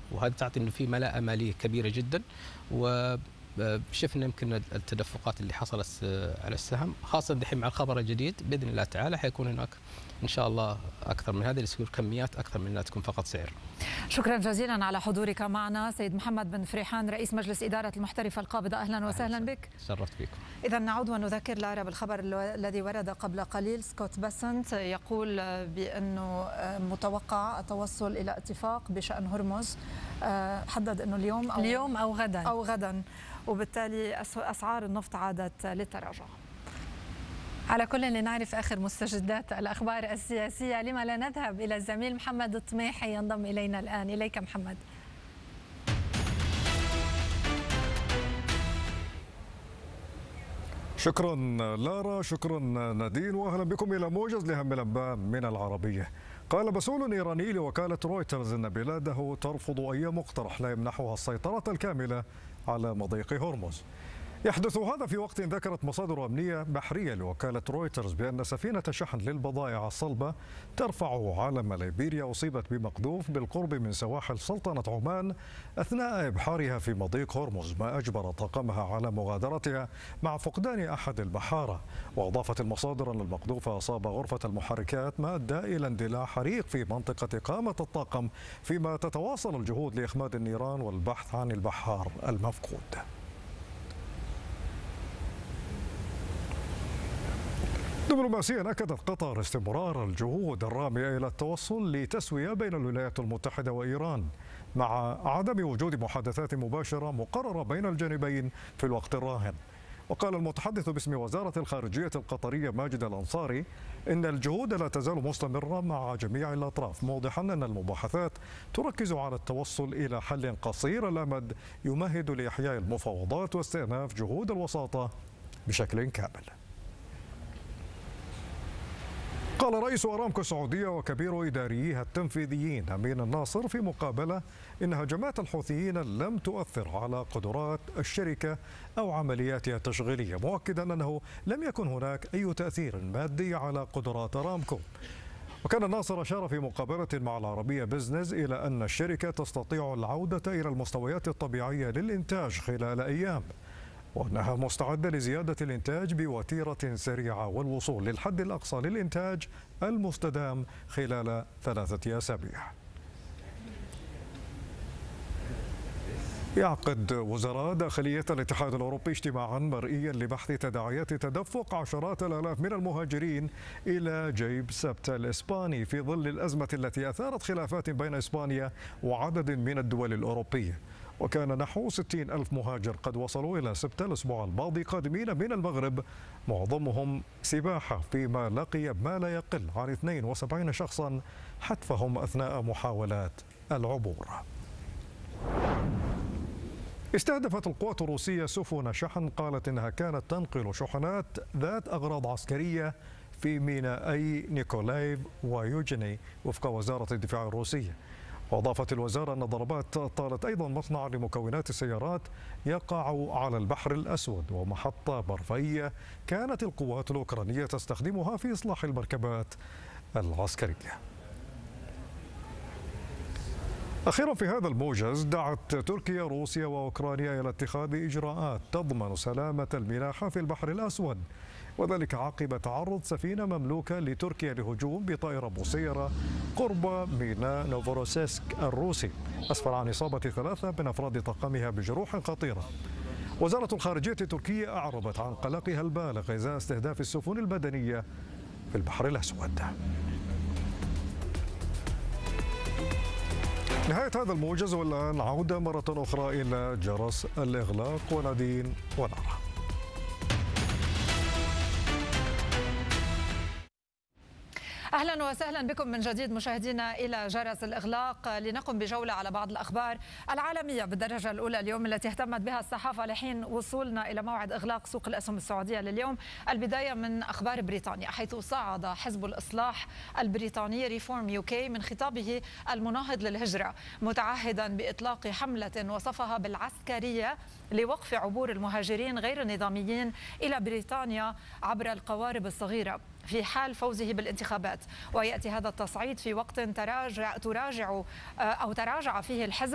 وهذا تعطي انه في ملاءه ماليه كبيره جدا. وشفنا يمكن التدفقات اللي حصلت على السهم، خاصه دحين مع الخبر الجديد باذن الله تعالى حيكون هناك ان شاء الله اكثر من هذا، اللي يصير كميات اكثر من انها تكون فقط سعر. شكرا جزيلا على حضورك معنا سيد محمد بن فريحان رئيس مجلس اداره المحترفه القابضه، اهلا وسهلا بك. شرفت بكم. اذا نعود ونذكر لارا بالخبر الذي ورد قبل قليل. سكوت بيسنت يقول بانه متوقع التوصل الى اتفاق بشان هرمز، حدد انه اليوم او غدا، وبالتالي اسعار النفط عادت للتراجع. على كل لنعرف آخر مستجدات الأخبار السياسية، لما لا نذهب إلى الزميل محمد الطميحي ينضم إلينا الآن. إليك محمد. شكرا لارا، شكرا نادين، وأهلا بكم إلى موجز لأهم الأنباء من العربية. قال مسؤول إيراني لوكالة رويترز أن بلاده ترفض أي مقترح لا يمنحها السيطرة الكاملة على مضيق هرمز. يحدث هذا في وقت ذكرت مصادر أمنية بحرية لوكالة رويترز بأن سفينة شحن للبضائع الصلبة ترفع علم ليبيريا أصيبت بمقذوف بالقرب من سواحل سلطنة عمان أثناء إبحارها في مضيق هرمز، ما أجبر طاقمها على مغادرتها مع فقدان أحد البحارة. وأضافت المصادر أن المقذوف أصاب غرفة المحركات ما أدى إلى اندلاع حريق في منطقة إقامة الطاقم، فيما تتواصل الجهود لإخماد النيران والبحث عن البحار المفقود. دبلوماسيا أكدت قطر استمرار الجهود الرامية إلى التوصل لتسوية بين الولايات المتحدة وإيران، مع عدم وجود محادثات مباشرة مقررة بين الجانبين في الوقت الراهن. وقال المتحدث باسم وزارة الخارجية القطرية ماجد الأنصاري إن الجهود لا تزال مستمرة مع جميع الأطراف، موضحا أن المباحثات تركز على التوصل إلى حل قصير الأمد يمهد لإحياء المفاوضات واستئناف جهود الوساطة بشكل كامل. قال رئيس أرامكو السعودية وكبير إداريها التنفيذيين أمين الناصر في مقابلة إن هجمات الحوثيين لم تؤثر على قدرات الشركة أو عملياتها التشغيلية، مؤكدا أنه لم يكن هناك أي تأثير مادي على قدرات أرامكو. وكان الناصر أشار في مقابلة مع العربية بزنس إلى أن الشركة تستطيع العودة إلى المستويات الطبيعية للإنتاج خلال أيام، وأنها مستعدة لزيادة الإنتاج بوتيرة سريعة والوصول للحد الأقصى للإنتاج المستدام خلال 3 أسابيع. يعقد وزراء داخلية الاتحاد الأوروبي اجتماعا مرئيا لبحث تداعيات تدفق عشرات الآلاف من المهاجرين إلى جيب سبتة الإسباني في ظل الأزمة التي أثارت خلافات بين إسبانيا وعدد من الدول الأوروبية. وكان نحو 60 ألف مهاجر قد وصلوا إلى سبتة الأسبوع الماضي قادمين من المغرب، معظمهم سباحة، فيما لقي ما لا يقل عن 72 شخصا حتفهم أثناء محاولات العبور. استهدفت القوات الروسية سفن شحن قالت إنها كانت تنقل شحنات ذات أغراض عسكرية في مينائي نيكولايف ويوجيني وفق وزارة الدفاع الروسية. وأضافت الوزارة أن ضربات طالت أيضا مصنع لمكونات السيارات يقع على البحر الأسود ومحطة برفية كانت القوات الأوكرانية تستخدمها في إصلاح المركبات العسكرية. أخيرا في هذا الموجز، دعت تركيا روسيا وأوكرانيا إلى اتخاذ إجراءات تضمن سلامة الملاحة في البحر الأسود، وذلك عقب تعرض سفينة مملوكة لتركيا لهجوم بطائرة مسيرة قرب ميناء نوفوروسيسك الروسي، أسفر عن إصابة 3 من أفراد طاقمها بجروح خطيرة. وزارة الخارجية التركية أعربت عن قلقها البالغ إزاء استهداف السفن المدنية في البحر الأسود. نهاية هذا الموجز، والآن عودة مرة أخرى إلى جرس الإغلاق ونادين ونارا. أهلا وسهلا بكم من جديد مشاهدينا إلى جرس الإغلاق، لنقم بجولة على بعض الأخبار العالمية بالدرجة الأولى اليوم التي اهتمت بها الصحافة لحين وصولنا إلى موعد إغلاق سوق الأسهم السعودية لليوم. البداية من أخبار بريطانيا، حيث صعد حزب الإصلاح البريطاني ريفورم يو كي من خطابه المناهض للهجرة، متعهدا بإطلاق حملة وصفها بالعسكرية لوقف عبور المهاجرين غير النظاميين إلى بريطانيا عبر القوارب الصغيرة في حال فوزه بالانتخابات. ويأتي هذا التصعيد في وقت تراجع فيه الحزب